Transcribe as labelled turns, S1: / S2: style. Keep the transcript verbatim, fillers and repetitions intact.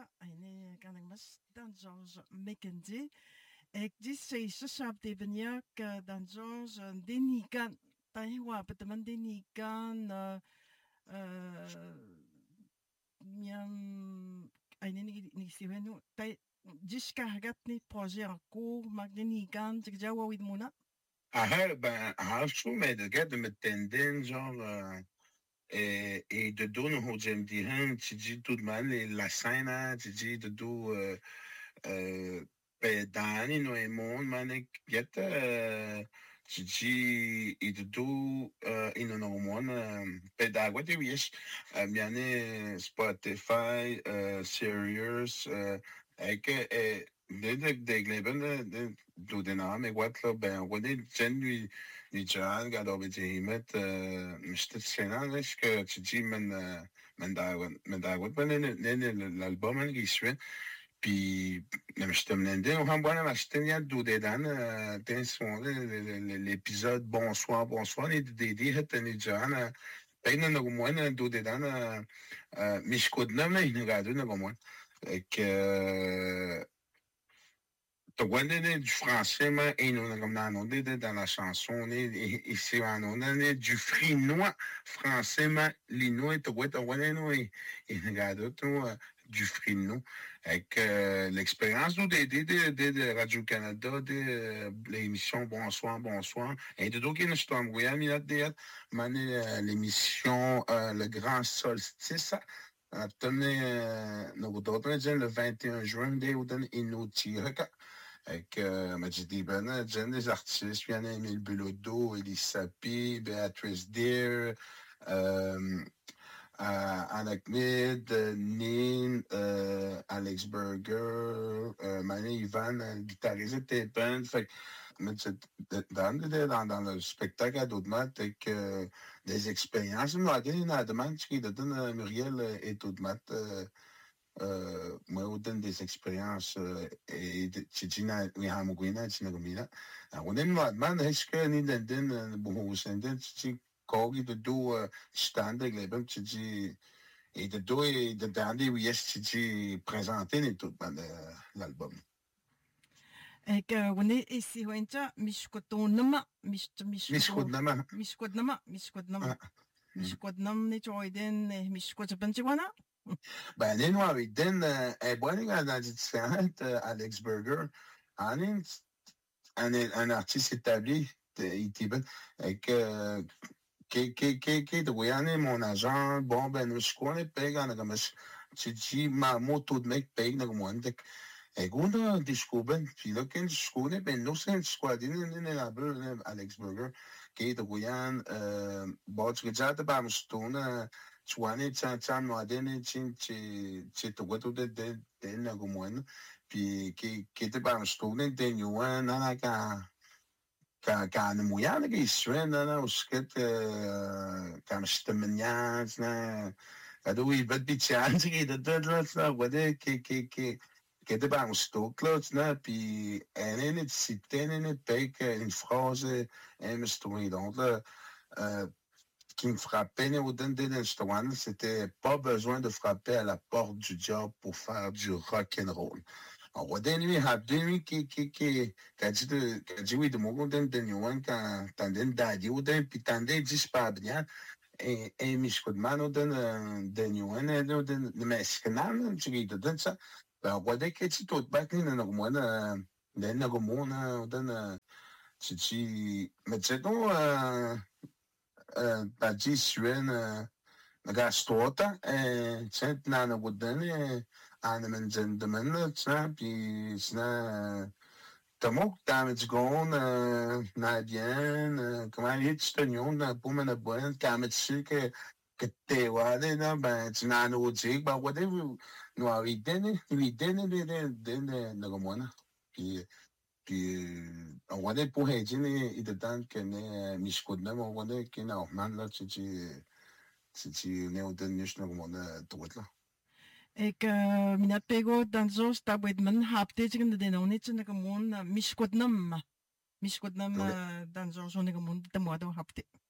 S1: Georgia, eine kan ik mas dan George McKenzie. Ik dis say shab de benya ka dan George denigan taihwa betaman denigan uh mian eine ni ni sivenu tai jiska hagat ni projet en cours mag denigan tikjawa wid muna.
S2: Ah, ben, ah, je trouve, mais de gars de me tendin, genre, euh, et, et de dos, nous, j'aime dire, hein, tu dis tout de mal, et la scène, hein, tu dis de dos, euh, euh, pedani, no, et mon, manek, get, euh, tu dis, et de dos, euh, et non, mon, euh, pedagua, tu wish, euh, bien, euh, Spotify, euh, Sirius, euh, et que, et, de de de gleben de de do den arme wat lo ben wone gen nu ni jan ga do bet met mistet senan is que tu dis men men da men da wat ben ne l'album en giswen puis même je te menende on va voir la stenia do de dan ten son l'épisode bonsoir bonsoir ni de de het ni jan ben no moen do de dan mis kodna me ni ga do no moen que du français, mais et nous comme dans dans la chanson, et c'est on a du frinois français, mais linois et ouais, ouais, nous et regarde du frino avec l'expérience de de de de Radio Canada de l'émission Bonsoir Bonsoir et de donc une histoire oui à minute de l'émission Le Grand Solstice a donné nous d'autres le vingt et un juin de où donne inutile avec euh, Majidi Ben, Jen des artistes, il y en a Émile Bilodeau, Elie Sapi, Béatrice Deer, euh, Anak Mid, Nin, euh, Alex Berger, euh, Mané Ivan, le guitariste était Ben, fait mais dans, dans, dans le spectacle à Doudmat, avec euh, des expériences, il m'a dit, il a demandé qui donne Muriel et Doudmat, euh, euh, moi, on donne des expériences, euh, et, tu dis, oui, à Mouguina, tu n'as pas on est moi, man, est-ce que ni d'un d'un, bon, vous sentez, tu dis, quand il de dos, stand, les ben, tu dis, et de dos, et de dernier, oui, est-ce que tu dis, présenter, les tout, l'album.
S1: Ik wanneer is die hoentje miskotonama mis
S2: miskotonama
S1: miskotonama miskotonama miskotonam niet ooiden miskotopantiwana.
S2: Ben nee nou ik den eh bon ik aan dit différent Alex Berger en un un artiste établi Itiben et que que que que que de voyane mon agent bon ben je connais pas quand comme je dis ma moto de mec paye na comme et gunda discoben puis là quand je connais ben non c'est squad in in la beur Alex Berger qui de voyane euh bon tu déjà de pas me stone Chuane chan chan no adene chin che che to goto de de de na gomoen puis que que te ba stone de nyuan na na ka ka ka na muyana ke swen na na usket ka stemnya na ado i bet bi chan ke de de na wade ke ke ke que te ba sto close na puis en en citen en pek une phrase en story donc euh qui me frappait au d'un c'était pas besoin de frapper à la porte du job pour faire du rock and roll. Alors, au dernier, il qui qui qui qui dit de qui dit oui de mon côté de Newman quand tandis d'aller au d'un puis tandis dit pas bien et et Michel man au d'un de Newman et de de Mexicain tu dis de ça ben au dernier qui dit tout back ni na moi na na na como na d'un tu dis mais c'est donc Taji Suen Gastota e cent nana wudane animen gentlemen tsna puis sna tamok damage gone na bien comment il est tenion na pour me na bonne kametse que que te wale na ben tsna no jig ba whatever no ari dene ni dene de de de na gomona puis puis on va dire pour Hedine il dedans que ne miskudna on va dire que non man là tu tu tu ne on donne nicht noch mal tot là
S1: Ik mina pego dan zo sta wed man hapte jigen de no net na gamon miskudnam miskudnam dan zo zo ne gamon de modo hapte